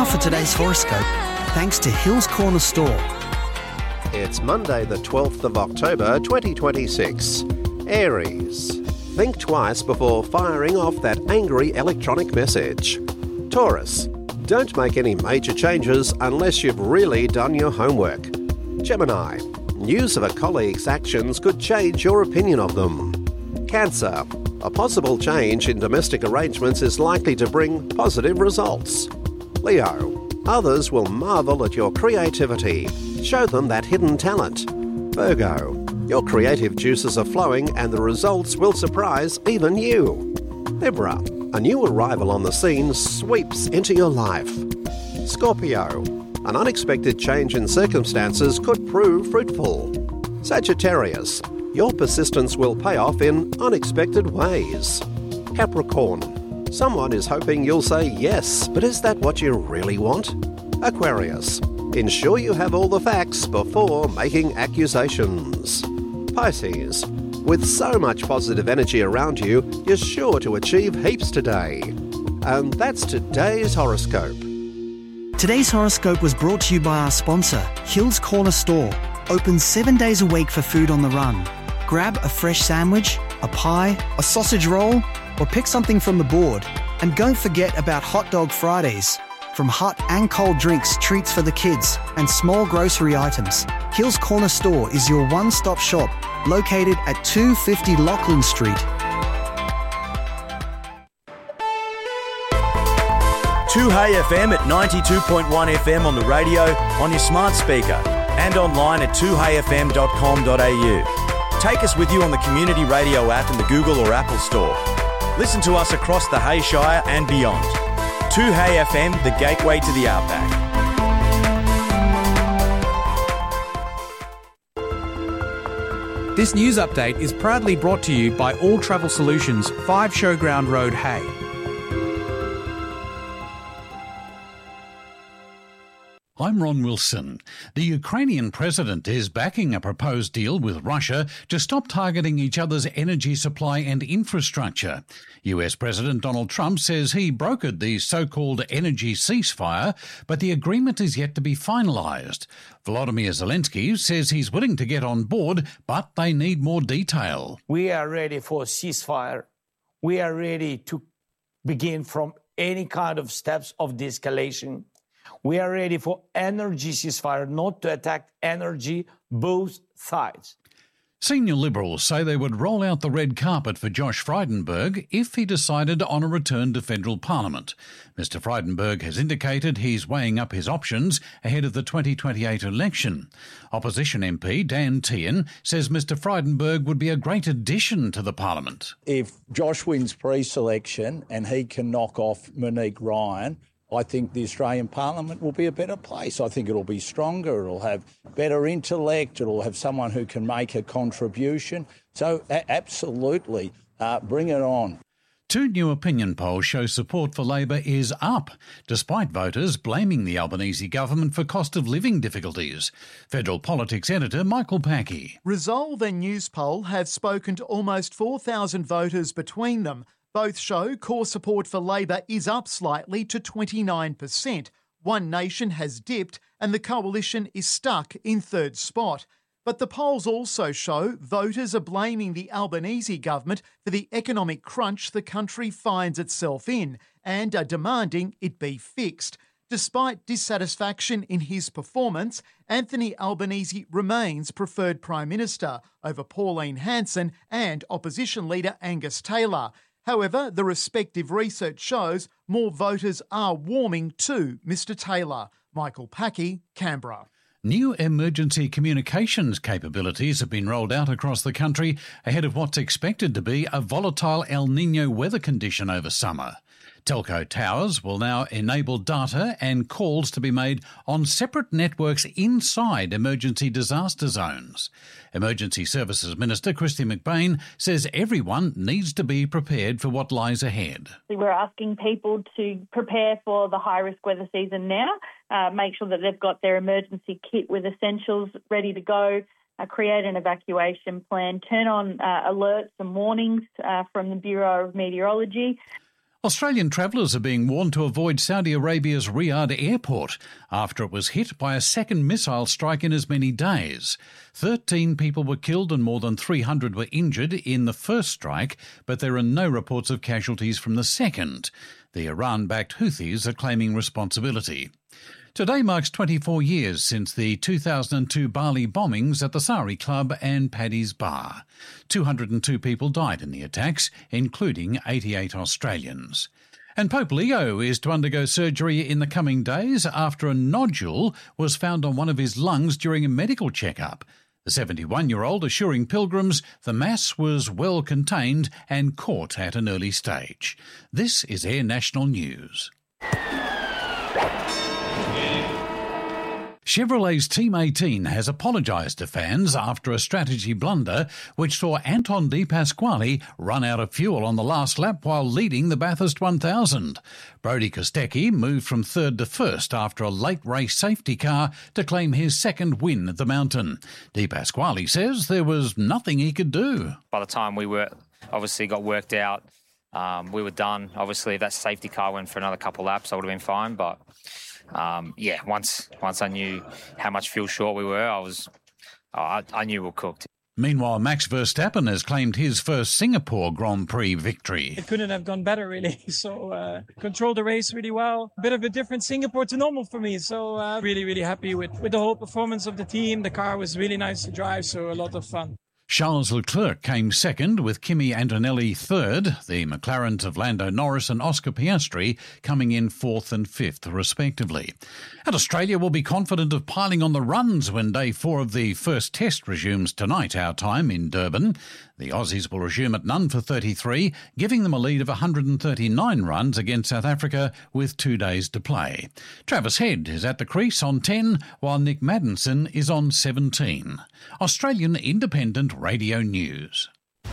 for today's horoscope, thanks to Hills Corner Store. It's Monday the 12th of October 2026. Aries. Think twice before firing off that angry electronic message. Taurus. Don't make any major changes unless you've really done your homework. Gemini. News of a colleague's actions could change your opinion of them. Cancer. A possible change in domestic arrangements is likely to bring positive results. Leo. Others will marvel at your creativity. Show them that hidden talent. Virgo. Your creative juices are flowing and the results will surprise even you. Libra. A new arrival on the scene sweeps into your life. Scorpio. An unexpected change in circumstances could prove fruitful. Sagittarius. Your persistence will pay off in unexpected ways. Capricorn. Someone is hoping you'll say yes, but is that what you really want? Aquarius. Ensure you have all the facts before making accusations. Pisces. With so much positive energy around you, you're sure to achieve heaps today. And that's today's horoscope. Today's horoscope was brought to you by our sponsor, Hills Corner Store. Open 7 days a week for food on the run. Grab a fresh sandwich, a pie, a sausage roll, or pick something from the board. And don't forget about Hot Dog Fridays. From hot and cold drinks, treats for the kids, and small grocery items, Hills Corner Store is your one-stop shop, located at 250 Lachlan Street. 2Hey FM at 92.1 FM on the radio, on your smart speaker, and online at 2heyfm.com.au. Take us with you on the Community Radio app in the Google or Apple Store. Listen to us across the Hay Shire and beyond. 2Hey FM, the gateway to the outback. This news update is proudly brought to you by All Travel Solutions, 5 Showground Road, Hay. I'm Ron Wilson. The Ukrainian president is backing a proposed deal with Russia to stop targeting each other's energy supply and infrastructure. US President Donald Trump says he brokered the so-called energy ceasefire, but the agreement is yet to be finalised. Volodymyr Zelensky says he's willing to get on board, but they need more detail. We are ready for a ceasefire. We are ready to begin from any kind of steps of de-escalation. We are ready for energy ceasefire, not to attack energy, both sides. Senior Liberals say they would roll out the red carpet for Josh Frydenberg if he decided on a return to federal parliament. Mr Frydenberg has indicated he's weighing up his options ahead of the 2028 election. Opposition MP Dan Tehan says Mr Frydenberg would be a great addition to the parliament. If Josh wins pre-selection and he can knock off Monique Ryan, I think the Australian Parliament will be a better place. I think it'll be stronger, it'll have better intellect, it'll have someone who can make a contribution. So absolutely, bring it on. 2 new opinion polls show support for Labor is up, despite voters blaming the Albanese government for cost of living difficulties. Federal Politics editor Michael Packey. Resolve and Newspoll have spoken to almost 4,000 voters between them. Both show core support for Labor is up slightly to 29%. One Nation has dipped and the coalition is stuck in third spot. But the polls also show voters are blaming the Albanese government for the economic crunch the country finds itself in and are demanding it be fixed. Despite dissatisfaction in his performance, Anthony Albanese remains preferred Prime Minister over Pauline Hanson and opposition leader Angus Taylor. However, the respective research shows more voters are warming to Mr Taylor. Michael Packey, Canberra. New emergency communications capabilities have been rolled out across the country ahead of what's expected to be a volatile El Niño weather condition over summer. Telco towers will now enable data and calls to be made on separate networks inside emergency disaster zones. Emergency Services Minister Kristy McBain says everyone needs to be prepared for what lies ahead. We're asking people to prepare for the high-risk weather season now, make sure that they've got their emergency kit with essentials ready to go, create an evacuation plan, turn on alerts and warnings from the Bureau of Meteorology. Australian travellers are being warned to avoid Saudi Arabia's Riyadh airport after it was hit by a second missile strike in as many days. 13 people were killed and more than 300 were injured in the first strike, but there are no reports of casualties from the second. The Iran-backed Houthis are claiming responsibility. Today marks 24 years since the 2002 Bali bombings at the Sari Club and Paddy's Bar. 202 people died in the attacks, including 88 Australians. And Pope Leo is to undergo surgery in the coming days after a nodule was found on one of his lungs during a medical checkup. The 71-year-old assuring pilgrims the Mass was well contained and caught at an early stage. This is Air National News. Chevrolet's Team 18 has apologised to fans after a strategy blunder which saw Anton De Pasquale run out of fuel on the last lap while leading the Bathurst 1000. Brodie Kostecki moved from third to first after a late race safety car to claim his second win at the mountain. De Pasquale says there was nothing he could do. By the time we were obviously got worked out, we were done. Obviously, if that safety car went for another couple laps, I would have been fine, but once I knew how much fuel short we were, I knew we were cooked. Meanwhile, Max Verstappen has claimed his first Singapore Grand Prix victory. It couldn't have gone better, really. So, controlled the race really well. A bit of a different Singapore to normal for me. So, really, really happy with the whole performance of the team. The car was really nice to drive, so a lot of fun. Charles Leclerc came second, with Kimi Antonelli third, the McLarens of Lando Norris and Oscar Piastri coming in fourth and fifth, respectively. And Australia will be confident of piling on the runs when day 4 of the first test resumes tonight, our time, in Durban. The Aussies will resume at none for 33, giving them a lead of 139 runs against South Africa with 2 days to play. Travis Head is at the crease on 10, while Nick Maddinson is on 17. Australian Independent Radio News.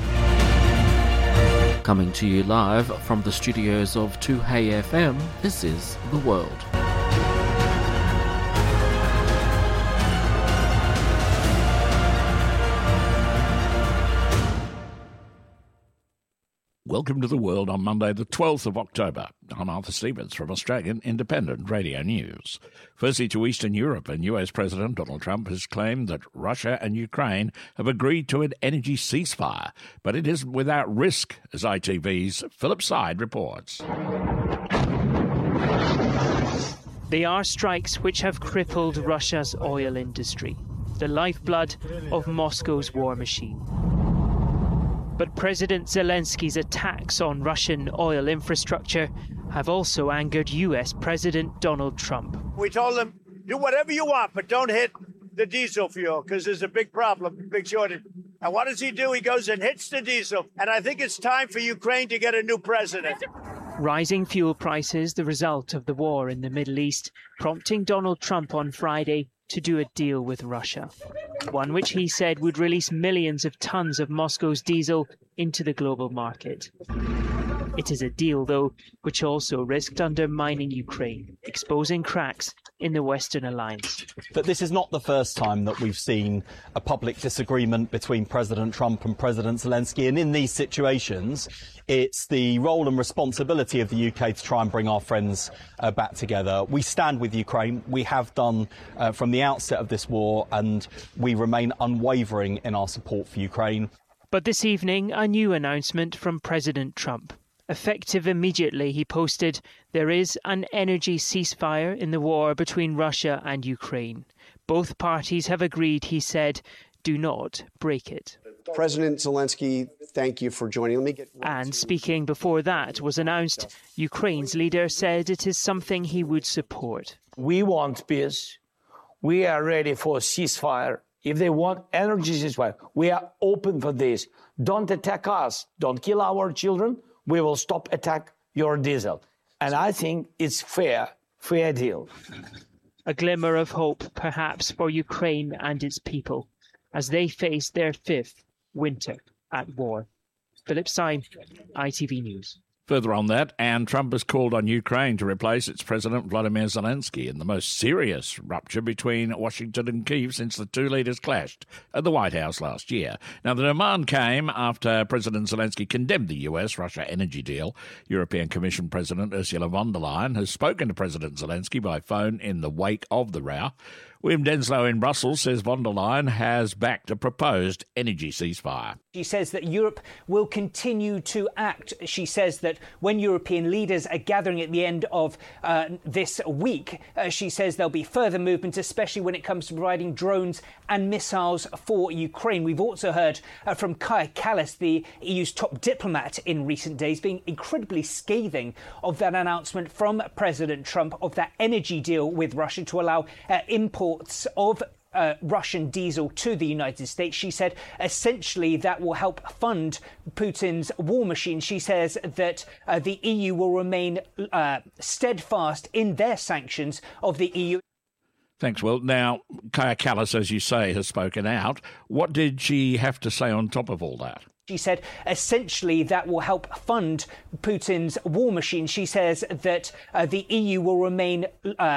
Coming to you live from the studios of 2Hey FM, this is The World. Welcome to The World on Monday, the 12th of October. I'm Arthur Stevens from Australian Independent Radio News. Firstly, to Eastern Europe, and US President Donald Trump has claimed that Russia and Ukraine have agreed to an energy ceasefire, but it isn't without risk, as ITV's Philip Side reports. They are strikes which have crippled Russia's oil industry, the lifeblood of Moscow's war machine. But President Zelensky's attacks on Russian oil infrastructure have also angered US President Donald Trump. We told him, do whatever you want, but don't hit the diesel fuel, because there's a big problem, big shortage. And what does he do? He goes and hits the diesel. And I think it's time for Ukraine to get a new president. Rising fuel prices, the result of the war in the Middle East, prompting Donald Trump on Friday to do a deal with Russia, one which he said would release millions of tons of Moscow's diesel into the global market. It is a deal, though, which also risked undermining Ukraine, exposing cracks in the Western alliance. But this is not the first time that we've seen a public disagreement between President Trump and President Zelensky, and in these situations, it's the role and responsibility of the UK to try and bring our friends back together. We stand with Ukraine. We have done from the outset of this war, and we remain unwavering in our support for Ukraine. But this evening, a new announcement from President Trump. Effective immediately, he posted, there is an energy ceasefire in the war between Russia and Ukraine. Both parties have agreed, he said, do not break it. President Zelensky, thank you for joining. And speaking before that was announced, Ukraine's leader said it is something he would support. We want peace. We are ready for a ceasefire. If they want energy ceasefire, we are open for this. Don't attack us. Don't kill our children. We will stop attack your diesel. And I think it's fair deal. A glimmer of hope, perhaps, for Ukraine and its people as they face their 5th winter at war. Philip Syme, ITV News. Further on that, and Trump has called on Ukraine to replace its President Vladimir Zelensky in the most serious rupture between Washington and Kyiv since the two leaders clashed at the White House last year. Now, the demand came after President Zelensky condemned the US-Russia energy deal. European Commission President Ursula von der Leyen has spoken to President Zelensky by phone in the wake of the row. William Denslow in Brussels says von der Leyen has backed a proposed energy ceasefire. She says that Europe will continue to act. She says that when European leaders are gathering at the end of this week, she says there'll be further movement, especially when it comes to providing drones and missiles for Ukraine. We've also heard from Kaja Kallas, the EU's top diplomat in recent days, being incredibly scathing of that announcement from President Trump of that energy deal with Russia to allow imports of Russian diesel to the United States. She said essentially that will help fund Putin's war machine. She says that the EU will remain steadfast in their sanctions of the EU. Thanks, Will. Now, Kaja Kallas, as you say, has spoken out. What did she have to say on top of all that? She said essentially that will help fund Putin's war machine. She says that the EU will remain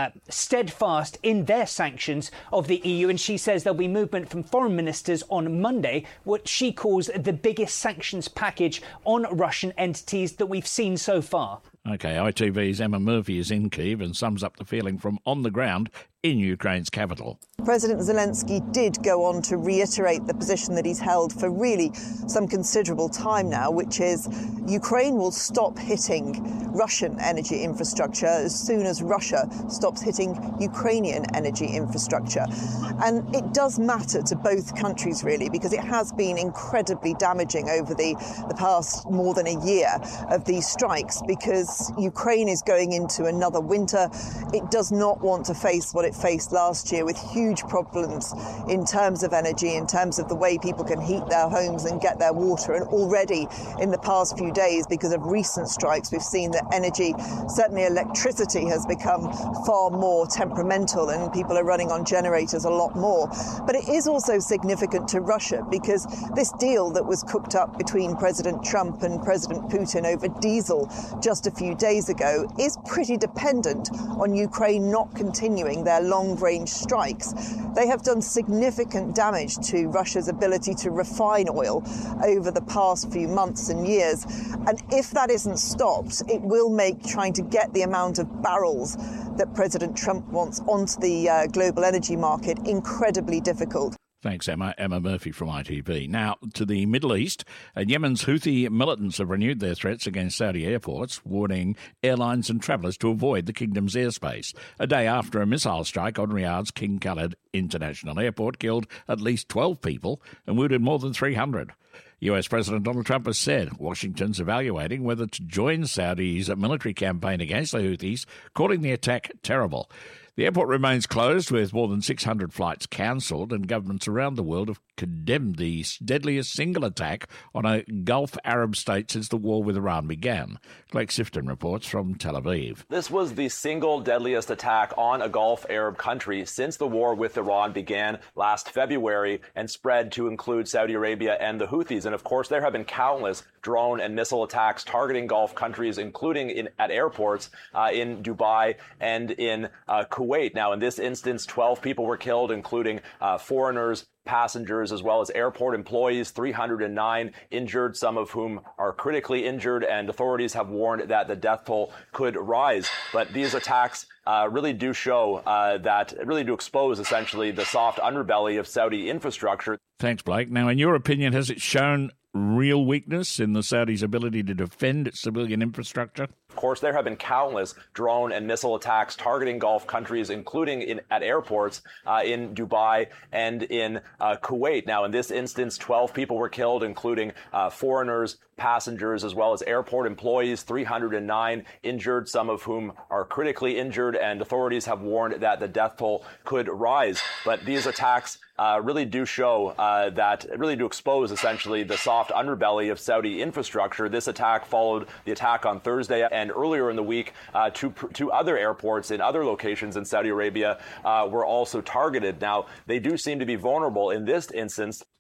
steadfast in their sanctions of the EU. And she says there'll be movement from foreign ministers on Monday, what she calls the biggest sanctions package on Russian entities that we've seen so far. OK, ITV's Emma Murphy is in Kyiv and sums up the feeling from on the ground in Ukraine's capital. President Zelensky did go on to reiterate the position that he's held for really some considerable time now, which is Ukraine will stop hitting Russian energy infrastructure as soon as Russia stops hitting Ukrainian energy infrastructure. And it does matter to both countries, really, because it has been incredibly damaging over the past more than a year of these strikes, because Ukraine is going into another winter. It does not want to face what it faced last year, with huge problems in terms of energy, in terms of the way people can heat their homes and get their water. And already in the past few days, because of recent strikes, we've seen that energy, certainly electricity, has become far more temperamental and people are running on generators a lot more. But it is also significant to Russia, because this deal that was cooked up between President Trump and President Putin over diesel just a few days ago is pretty dependent on Ukraine not continuing their long-range strikes. They have done significant damage to Russia's ability to refine oil over the past few months and years. And if that isn't stopped, it will make trying to get the amount of barrels that President Trump wants onto the global energy market incredibly difficult. Thanks, Emma. Emma Murphy from ITV. Now, to the Middle East. Yemen's Houthi militants have renewed their threats against Saudi airports, warning airlines and travellers to avoid the kingdom's airspace. A day after a missile strike on Riyadh's King Khalid International Airport killed at least 12 people and wounded more than 300. US President Donald Trump has said Washington's evaluating whether to join Saudi's military campaign against the Houthis, calling the attack terrible. The airport remains closed with more than 600 flights cancelled, and governments around the world have condemned the deadliest single attack on a Gulf Arab state since the war with Iran began. Blake Sifton reports from Tel Aviv. This was the single deadliest attack on a Gulf Arab country since the war with Iran began last February and spread to include Saudi Arabia and the Houthis. And of course, there have been countless drone and missile attacks targeting Gulf countries, including at airports in Dubai and in Kuwait. Now, in this instance, 12 people were killed, including foreigners, passengers, as well as airport employees, 309 injured, some of whom are critically injured, and authorities have warned that the death toll could rise. But these attacks really do show really do expose essentially the soft underbelly of Saudi infrastructure. Thanks, Blake. Now, in your opinion, has it shown real weakness in the Saudis' ability to defend its civilian infrastructure? Of course, there have been countless drone and missile attacks targeting Gulf countries, including at airports in Dubai and in Kuwait. Now, in this instance, 12 people were killed, including foreigners, passengers, as well as airport employees, 309 injured, some of whom are critically injured, and authorities have warned that the death toll could rise. But these attacks really do show really do expose essentially the soft underbelly of Saudi infrastructure. This attack followed the attack on Thursday, and earlier in the week, two other airports in other locations in Saudi Arabia were also targeted. Now, they do seem to be vulnerable in this instance.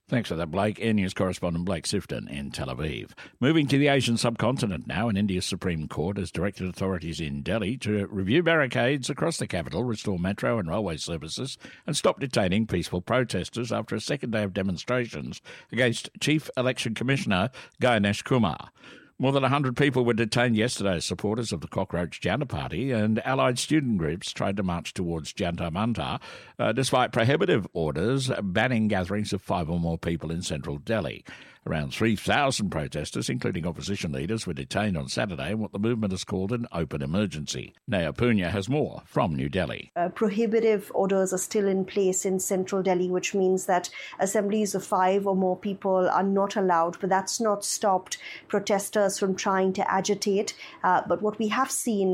Thanks for that, Blake. Air News correspondent Blake Sifton in Tel Aviv. Moving to the Asian subcontinent now, and India's Supreme Court has directed authorities in Delhi to review barricades across the capital, restore metro and railway services, and stop detaining peaceful protesters after a second day of demonstrations against Chief Election Commissioner Ganesh Kumar. More than 100 people were detained yesterday as supporters of the Cockroach Janta Party, and allied student groups tried to march towards Jantar Mantar, despite prohibitive orders banning gatherings of 5 or more people in central Delhi. Around 3,000 protesters, including opposition leaders, were detained on Saturday in what the movement has called an open emergency. Naya Punya has more from New Delhi. Prohibitive orders are still in place in central Delhi, which means that assemblies of 5 or more people are not allowed, but that's not stopped protesters from trying to agitate. But what we have seen,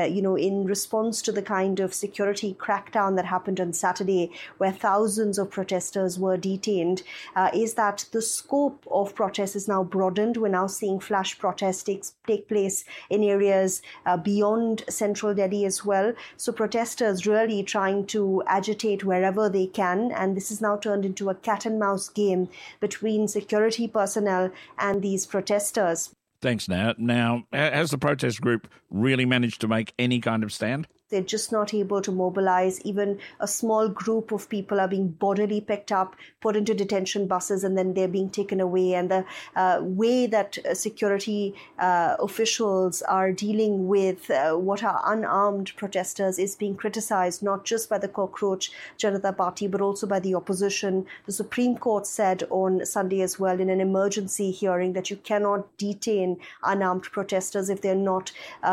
in response to the kind of security crackdown that happened on Saturday, where thousands of protesters were detained, is that the scope of protest is now broadened. We're now seeing flash protests take place in areas beyond central Delhi as well. So protesters really trying to agitate wherever they can, and this is now turned into a cat and mouse game between security personnel and these protesters. Thanks, Naya. Now, has the protest group really managed to make any kind of stand? They're just not able to mobilize. Even a small group of people are being bodily picked up, put into detention buses, and then they're being taken away. And the way that security officials are dealing with what are unarmed protesters is being criticized, not just by the Cockroach Janata Party, but also by the opposition. The Supreme Court said on Sunday as well in an emergency hearing that you cannot detain unarmed protesters if they're not,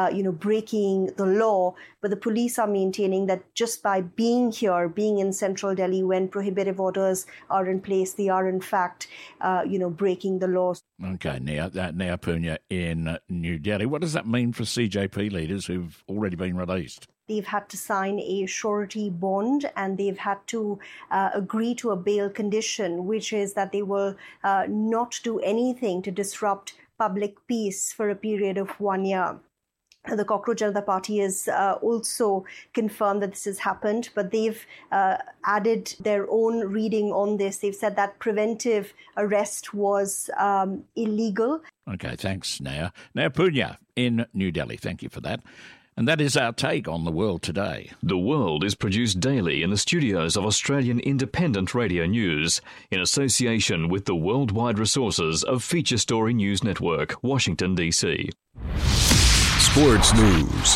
breaking the law. But the police are maintaining that just by being here, being in central Delhi when prohibitive orders are in place, they are in fact, breaking the law. Okay, Naya Punya in New Delhi. What does that mean for CJP leaders who've already been released? They've had to sign a surety bond, and they've had to agree to a bail condition, which is that they will not do anything to disrupt public peace for a period of 1 year. The Cockroach Janata Party has also confirmed that this has happened, but they've added their own reading on this. They've said that preventive arrest was illegal. Okay, thanks, Naya. Naya Punya in New Delhi. Thank you for that. And that is our take on the world today. The World is produced daily in the studios of Australian Independent Radio News in association with the worldwide resources of Feature Story News Network, Washington, D.C. Sports News.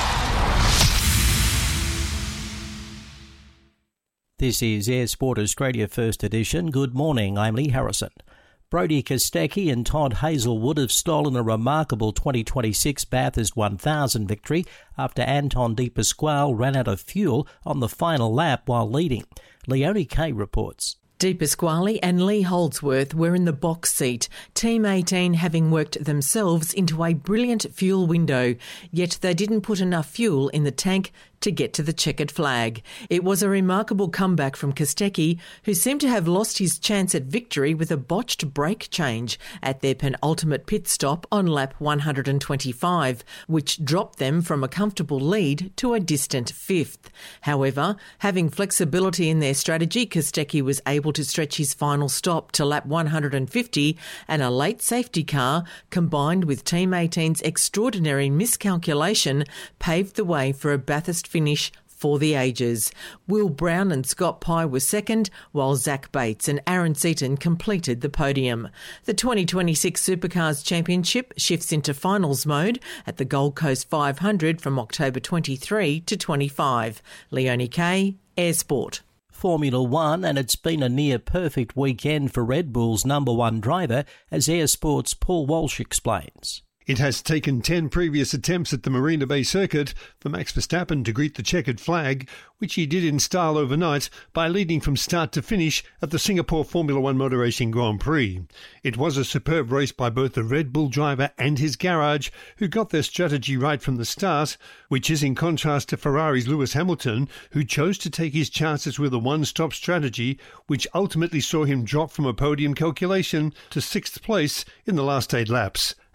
This is Air Sport Australia First Edition. Good morning, I'm Lee Harrison. Brodie Kostecki and Todd Hazelwood have stolen a remarkable 2026 Bathurst 1000 victory after Anton De Pasquale ran out of fuel on the final lap while leading. Leonie Kay reports. De Pasquale and Lee Holdsworth were in the box seat, Team 18 having worked themselves into a brilliant fuel window, yet they didn't put enough fuel in the tank to get to the checkered flag. It was a remarkable comeback from Kostecki, who seemed to have lost his chance at victory with a botched brake change at their penultimate pit stop on lap 125, which dropped them from a comfortable lead to a distant fifth. However, having flexibility in their strategy, Kostecki was able to stretch his final stop to lap 150, and a late safety car, combined with Team 18's extraordinary miscalculation, paved the way for a Bathurst finish for the ages. Will Brown and Scott Pye were second, while Zach Bates and Aaron Seaton completed the podium. The 2026 Supercars Championship shifts into finals mode at the Gold Coast 500 from October 23 to 25. Leonie Kay, Air Sport. Formula One, and it's been a near-perfect weekend for Red Bull's number one driver, as Air Sport's Paul Walsh explains. It has taken 10 previous attempts at the Marina Bay circuit for Max Verstappen to greet the checkered flag, which he did in style overnight by leading from start to finish at the Singapore Formula One Motor Racing Grand Prix. It was a superb race by both the Red Bull driver and his garage, who got their strategy right from the start, which is in contrast to Ferrari's Lewis Hamilton, who chose to take his chances with a one-stop strategy, which ultimately saw him drop from a podium calculation to 6th place in the last 8 laps.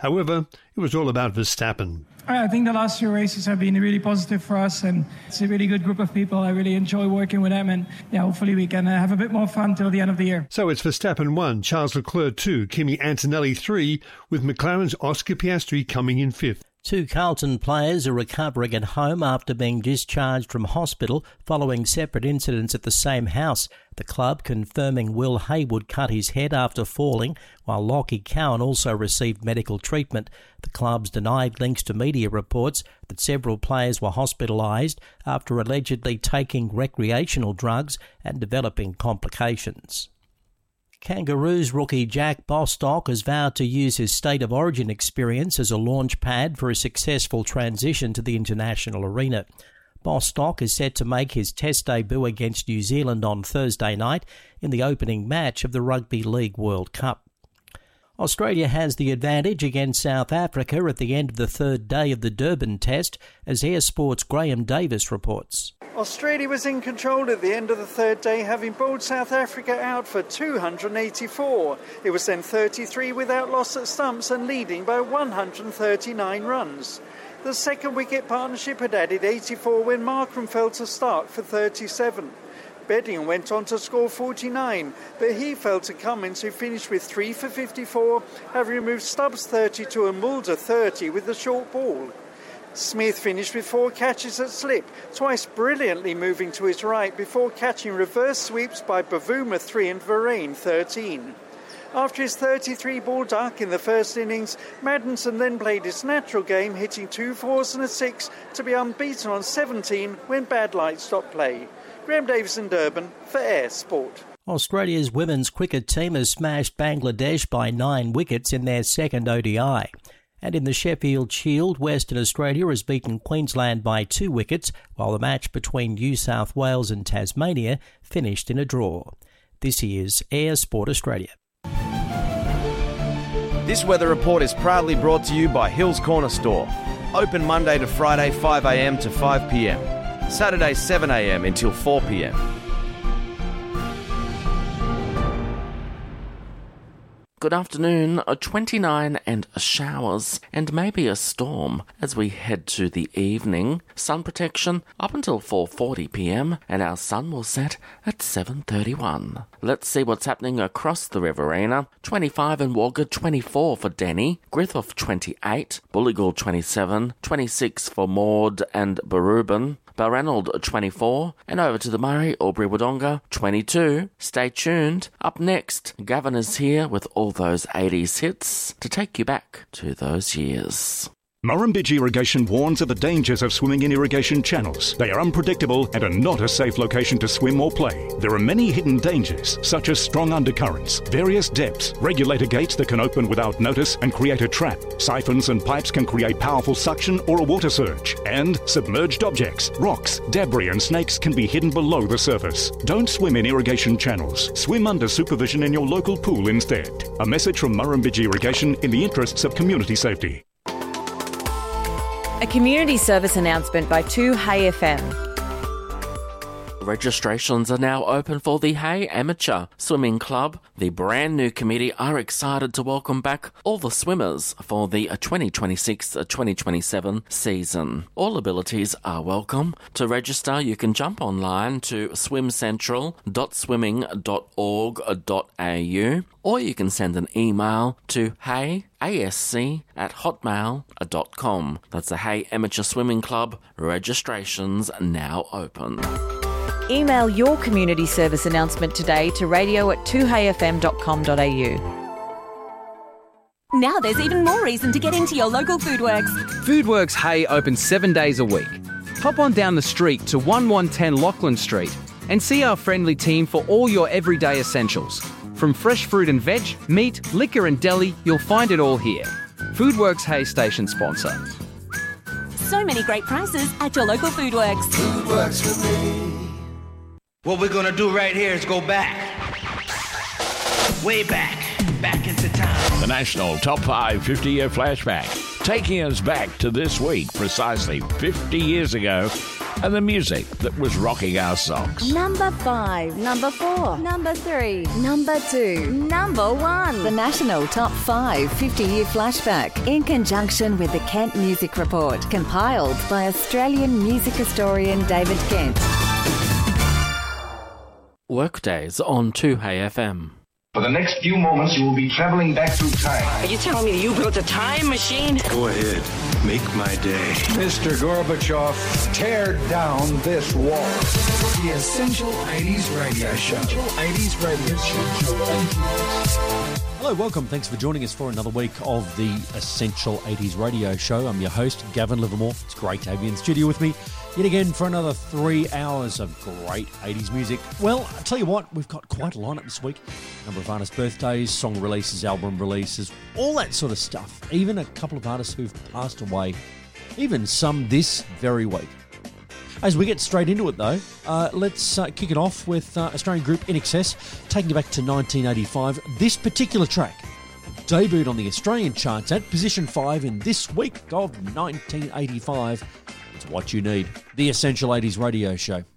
However, it was all about Verstappen. I think the last few races have been really positive for us, and it's a really good group of people. I really enjoy working with them, and hopefully we can have a bit more fun till the end of the year. So it's Verstappen 1, Charles Leclerc 2, Kimi Antonelli 3, with McLaren's Oscar Piastri coming in 5th. 2 Carlton players are recovering at home after being discharged from hospital following separate incidents at the same house. The club confirming Will Haywood cut his head after falling, while Lockie Cowan also received medical treatment. The club's denied links to media reports that several players were hospitalised after allegedly taking recreational drugs and developing complications. Kangaroos rookie Jack Bostock has vowed to use his State of Origin experience as a launch pad for a successful transition to the international arena. Bostock is set to make his Test debut against New Zealand on Thursday night in the opening match of the Rugby League World Cup. Australia has the advantage against South Africa at the end of the third day of the Durban Test, as Air Sport's Graham Davis reports. Australia was in control at the end of the third day, having bowled South Africa out for 284. It was then 33 without loss at stumps and leading by 139 runs. The second wicket partnership had added 84 when Markram fell to start for 37. Bedding went on to score 49, but he failed to Cummins, who finished with 3 for 54, having removed Stubbs 32 and Mulder 30 with the short ball. Smith finished with 4 catches at slip, twice brilliantly moving to his right before catching reverse sweeps by Bavuma 3 and Varane 13. After his 33-ball duck in the first innings, Maddinson then played his natural game, hitting 2 fours and a 6 to be unbeaten on 17 when bad light stopped play. Graham Davis in Durban for Air Sport. Australia's women's cricket team has smashed Bangladesh by 9 wickets in their second ODI. And in the Sheffield Shield, Western Australia has beaten Queensland by 2 wickets, while the match between New South Wales and Tasmania finished in a draw. This is Air Sport Australia. This weather report is proudly brought to you by Hills Corner Store. Open Monday to Friday 5am to 5pm. Saturday 7am until 4pm. Good afternoon. 29 and showers and maybe a storm as we head to the evening. Sun protection up until 4:40pm and our sun will set at 7:31. Let's see what's happening across the Riverina. 25 in Wagga, 24 for Denny, Griffith 28, Bulligal 27, 26 for Maud and Barubin, Balranald 24, and over to the Murray, Albury-Wodonga 22. Stay tuned. Up next, Governor's here with all those 80s hits to take you back to those years. Murrumbidgee Irrigation warns of the dangers of swimming in irrigation channels. They are unpredictable and are not a safe location to swim or play. There are many hidden dangers, such as strong undercurrents, various depths, regulator gates that can open without notice and create a trap, siphons and pipes can create powerful suction or a water surge, and submerged objects, rocks, debris and snakes can be hidden below the surface. Don't swim in irrigation channels. Swim under supervision in your local pool instead. A message from Murrumbidgee Irrigation in the interests of community safety. A community service announcement by 2Hey FM. Registrations are now open for the Hey Amateur Swimming Club. The brand new committee are excited to welcome back all the swimmers for the 2026-2027 season. All abilities are welcome. To register, you can jump online to swimcentral.swimming.org.au or you can send an email to heyasc@hotmail.com. That's the Hey Amateur Swimming Club. Registrations now open. Email your community service announcement today to radio@2heyfm.com.au. Now there's even more reason to get into your local Foodworks. Foodworks Hey opens 7 days a week. Hop on down the street to 1110 Lachlan Street and see our friendly team for all your everyday essentials. From fresh fruit and veg, meat, liquor and deli, you'll find it all here. Foodworks Hey station sponsor. So many great prices at your local Foodworks. Foodworks for me. What we're going to do right here is go back. Way back. Back into time. The National Top 5 50-year flashback. Taking us back to this week, precisely 50 years ago, and the music that was rocking our socks. Number 5, Number 4, Number 3, Number 2, Number 1. The National Top 5 50-Year Flashback in conjunction with the Kent Music Report, compiled by Australian music historian David Kent. Workdays on 2HFM. For the next few moments, you will be traveling back through time. Are you telling me that you built a time machine? Go ahead. Make my day. Mr. Gorbachev, tear down this wall. The Essential 80s Radio Show. 80s Radio Show. Hello, welcome. Thanks for joining us for another week of the Essential 80s Radio Show. I'm your host, Gavin Livermore. It's great to have you in the studio with me yet again for another 3 hours of great 80s music. Well, I'll tell you what, we've got quite a lineup this week. A number of artists' birthdays, song releases, album releases, all that sort of stuff. Even a couple of artists who've passed away, even some this very week. As we get straight into it, though, let's kick it off with Australian group INXS, taking it back to 1985. This particular track debuted on the Australian charts at position 5 in this week of 1985. It's what you need. The Essential 80s Radio Show.